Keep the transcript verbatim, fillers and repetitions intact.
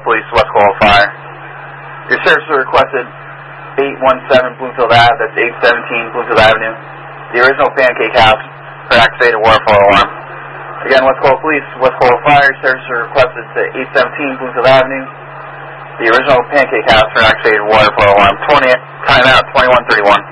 Police, West Coral Fire. Your service was requested eight one seven Bloomfield Avenue, that's eight seventeen Bloomfield Avenue. The original pancake house for activated waterfall alarm. Again, West Coral Police, West Coral Fire, service was requested to eight seventeen Bloomfield Avenue. The original pancake house for activated waterfall alarm. twenty, timeout twenty-one thirty-one.